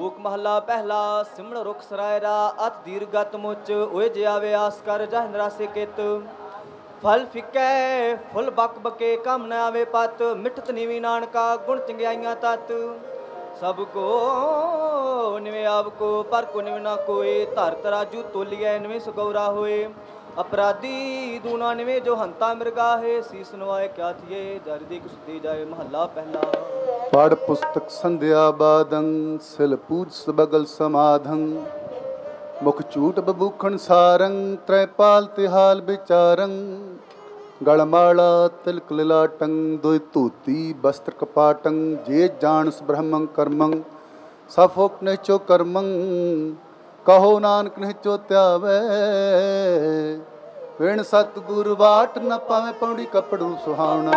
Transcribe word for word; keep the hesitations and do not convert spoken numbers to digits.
ਸ਼ਲੋਕ ਮਹੱਲਾ ਪਹਿਲਾ। ਸਿਮਣ ਰੁਖ ਸਰਾਇਰਾ ਅਤ ਦੀਰਗਤ ਮੁਚ ਓਏ ਜੇ ਆਵੇ ਆਸ ਕਰ ਜਹ ਨਰਾਸੇ ਕਿਤ। ਫਲ ਫਿੱਕੈ ਫੁੱਲ ਬਕ ਬਕੇ ਕੰਮ ਨ ਆਵੇ ਪਤ। ਮਿਠਤ ਨੀਵੀ ਨਾਨਕਾ ਗੁਣ ਚੰਗਿਆਈਆਂ ਤਤ। ਸਭ ਕੋ ਨਿਵੇਂ ਆਪ ਕੋ ਪਰ ਕੋ ਨਿਵੇਂ ਨਾ ਕੋਏ। ਧਰ ਤਰਾਜੂ ਤੋਲੀਐ ਨਿਵੇਂ ਸੁਗੌਰਾ ਹੋਏ। ਅਪਰਾਧੀ ਦੂਣਾ ਨਿਵੇਂ ਜੋ ਹੰਤਾ ਮਿਰਗਾਹੇ। ਸੀਸ ਨਵਾਏ ਕਿਆ ਥੀਏ ਜਰ ਦੀ ਕੁਸਦੀ ਜਾਏ। ਮਹੱਲਾ ਪਹਿਲਾ। ਪੜ ਪੁਸਤਕ ਸੰਧਿਆ ਬਾਦੰ ਸਿਲ ਪੂਜ ਸਬਗਲ ਸਮਾਧੰ। ਮੁਖ ਝੂਟ ਬਬੂਖਣ ਸਾਰੰ ਤ੍ਰੈਪਾਲ ਤਿਹਾਲ ਵਿਚਾਰੰ। ਗਲਮਾਲਾ ਤਿਲਕ ਲਲਾਟੰ ਦੁਇ ਧੂਤੀ ਬਸਤਰ ਕਪਾਟੰ। ਜੇ ਜਾਣਸ ਬ੍ਰਹਮੰ ਕਰਮੰ ਸਫੋਕ ਨਿਹਚੋ ਕਰਮੰ। ਕਹੋ ਨਾਨਕ ਨਿਹਚੋ ਧਿਆਵੈ ਵਿਣ ਸਤਿਗੁਰ ਬਾਟ ਨ ਪਾਵੇਂ ਪੌੜੀ ਕੱਪੜੂ ਸੁਹਾਵਣਾ।